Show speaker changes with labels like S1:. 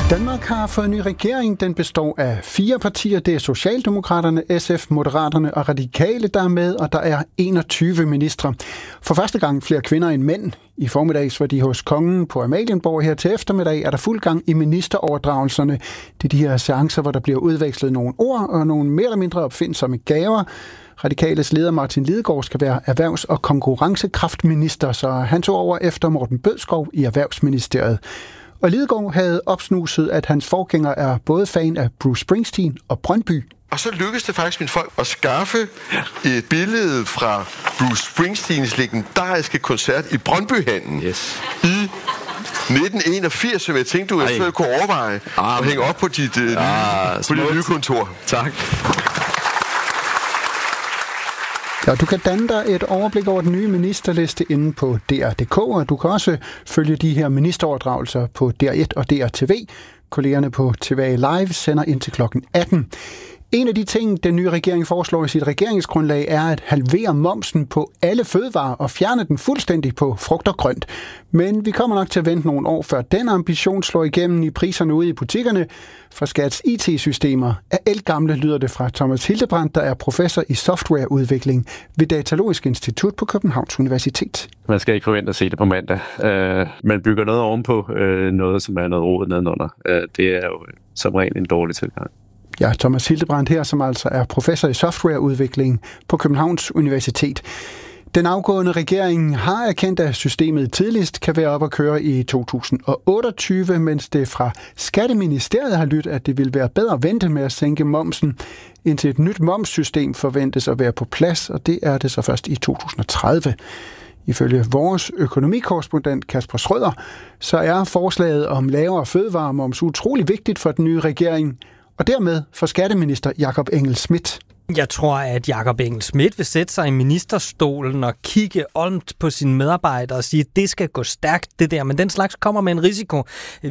S1: Danmark har fået en ny regering. Den består af 4 partier. Det er Socialdemokraterne, SF, Moderaterne og Radikale, der er med, og der er 21 ministre. For første gang flere kvinder end mænd. I formiddags var de hos kongen på Amalienborg. Her til eftermiddag er der fuld gang i ministeroverdragelserne. Det er de her seancer, hvor der bliver udvekslet nogle ord og nogle mere eller mindre opfindsomme gaver. Radikales leder Martin Lidegaard skal være erhvervs- og konkurrencekraftminister, så han tog over efter Morten Bødskov i Erhvervsministeriet. Og Lidegaard havde opsnuset, at hans forgænger er både fan af Bruce Springsteen og Brøndby.
S2: Og så lykkedes det faktisk mine folk at skaffe et billede fra Bruce Springsteens legendariske koncert i Brøndbyhallen i 1981, som jeg tænkte, du eventuelt kunne overveje at hænge op på dit nye kontor.
S3: Tak.
S1: Ja, du kan danne dig et overblik over den nye ministerliste inde på DR.dk, og du kan også følge de her ministeroverdragelser på DR1 og DRTV. Kollegerne på TVA Live sender ind til klokken 18. En af de ting, den nye regering foreslår i sit regeringsgrundlag, er at halvere momsen på alle fødevarer og fjerne den fuldstændig på frugt og grønt. Men vi kommer nok til at vente nogle år, før den ambition slår igennem i priserne ude i butikkerne. For Skats IT-systemer er ældgamle, lyder det fra Thomas Hildebrandt, der er professor i softwareudvikling ved Datalogisk Institut på Københavns Universitet.
S3: Man skal ikke forvente at se det på mandag. Man bygger noget ovenpå noget, som er noget rodet nedenunder. Det er jo som regel en dårlig tilgang.
S1: Ja, Thomas Hildebrandt her, som altså er professor i softwareudvikling på Københavns Universitet. Den afgående regering har erkendt, at systemet tidligst kan være op at køre i 2028, mens det fra Skatteministeriet har lyttet, at det vil være bedre at vente med at sænke momsen, indtil et nyt momssystem forventes at være på plads, og det er det så først i 2030. Ifølge vores økonomikorrespondent Kasper Schrøder, så er forslaget om lavere fødevaremoms utrolig vigtigt for den nye regering, og dermed for skatteminister Jakob Engel-Schmidt.
S4: Jeg tror, at Jakob Engel-Schmidt vil sætte sig i ministerstolen og kigge ondt på sine medarbejdere og sige, at det skal gå stærkt, det der. Men den slags kommer med en risiko.